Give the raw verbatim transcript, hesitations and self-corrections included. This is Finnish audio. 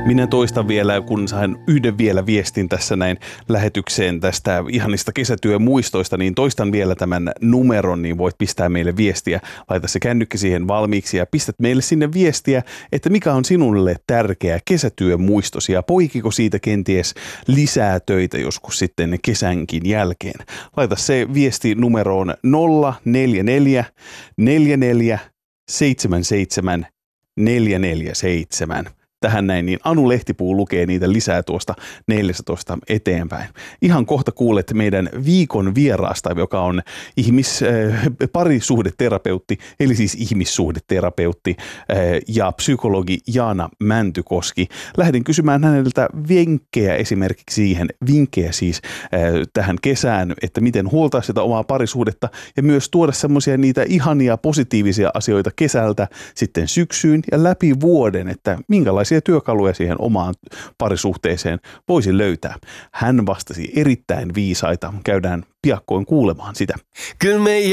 Minä toistan vielä, kun sain yhden vielä viestin tässä näin lähetykseen tästä ihanista kesätyömuistoista, niin toistan vielä tämän numeron, niin voit pistää meille viestiä. Laita se kännykkä siihen valmiiksi ja pistät meille sinne viestiä, että mikä on sinulle tärkeä kesätyömuistosi ja poikiko siitä kenties lisää töitä joskus sitten kesänkin jälkeen. Laita se viesti numeroon nolla neljä neljä neljä neljä seitsemän seitsemän neljä neljä seitsemän. Tähän näin, niin Anu Lehtipuu lukee niitä lisää tuosta neljätoista eteenpäin. Ihan kohta kuulet meidän viikon vieraasta, joka on ihmis, äh, parisuhdeterapeutti, eli siis ihmissuhdeterapeutti äh, ja psykologi Jaana Mäntykoski. Lähdin kysymään häneltä vinkkejä esimerkiksi siihen, vinkkejä siis äh, tähän kesään, että miten huoltaa sitä omaa parisuhdetta ja myös tuoda semmoisia niitä ihania positiivisia asioita kesältä sitten syksyyn ja läpi vuoden, että minkälaisia työkaluja siihen omaan parisuhteeseen voisi löytää. Hän vastasi erittäin viisaita. Käydään piakkoin kuulemaan sitä. Kyllä me